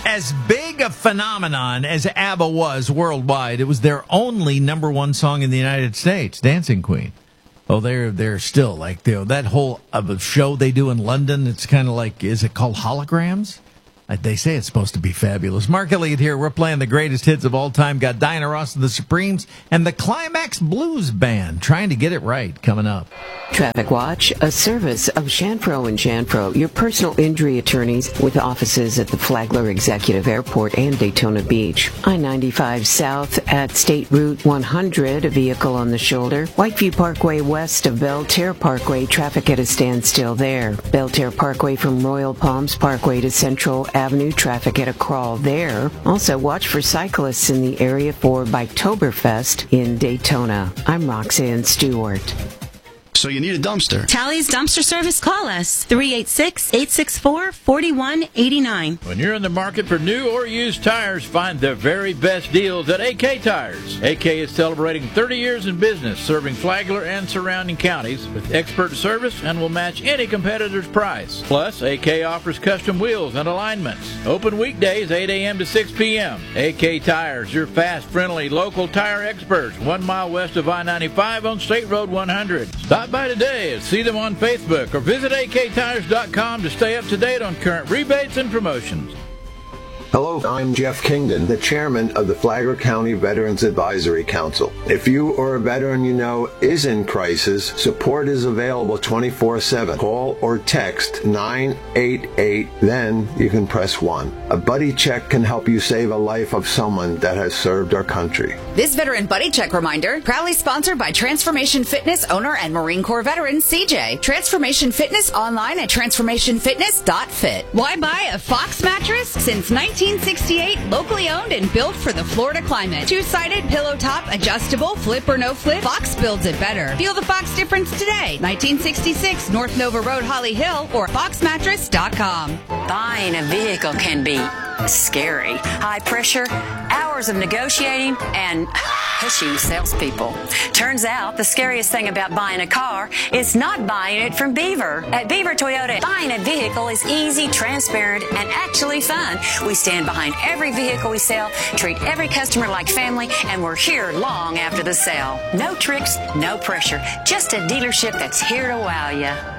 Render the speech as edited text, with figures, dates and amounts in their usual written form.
As big a phenomenon as ABBA was worldwide, it was their only number one song in the United States, Dancing Queen. Oh, they're still like that whole show they do in London. It's kind of like, is it called Holograms? They say it's supposed to be fabulous. Mark Elliott here. We're playing the greatest hits of all time. Got Diana Ross and the Supremes and the Climax Blues Band trying to get it right coming up. Traffic Watch, a service of Shanpro and Shanpro, your personal injury attorneys with offices at the Flagler Executive Airport and Daytona Beach. I-95 South at State Route 100, a vehicle on the shoulder. Whiteview Parkway west of Belterre Parkway, traffic at a standstill there. Belterre Parkway from Royal Palms Parkway to Central Avenue, traffic at a crawl there. Also, watch for cyclists in the area for Biketoberfest in Daytona. I'm Roxanne Stewart. So you need a dumpster. Tally's Dumpster Service. Call us 386-864-4189. When you're in the market for new or used tires, find the very best deals at AK Tires. AK is celebrating 30 years in business, serving Flagler and surrounding counties with expert service and will match any competitor's price. Plus, AK offers custom wheels and alignments. Open weekdays 8 a.m. to 6 p.m. AK Tires, your fast, friendly, local tire experts, 1 mile west of I-95 on State Road 100. Stop by today and see them on Facebook or visit aktires.com to stay up to date on current rebates and promotions. Hello, I'm Jeff Kingdon, the chairman of the Flagler County Veterans Advisory Council. If you or a veteran you know is in crisis, support is available 24/7. Call or text 988, then you can press 1. A buddy check can help you save a life of someone that has served our country. This Veteran Buddy Check reminder, proudly sponsored by Transformation Fitness owner and Marine Corps veteran CJ. Transformation Fitness online at transformationfitness.fit. Why buy a Fox mattress? Since 1968, locally owned and built for the Florida climate. Two-sided, pillow top, adjustable, flip or no flip, Fox builds it better. Feel the Fox difference today. 1966 North Nova Road, Holly Hill, or foxmattress.com. Buying a vehicle can be scary. High pressure, hours of negotiating, and pushy salespeople. Turns out the scariest thing about buying a car is not buying it from Beaver. At Beaver Toyota, buying a vehicle is easy, transparent, and actually fun. We stand behind every vehicle we sell, treat every customer like family, and we're here long after the sale. No tricks, no pressure, just a dealership that's here to wow you.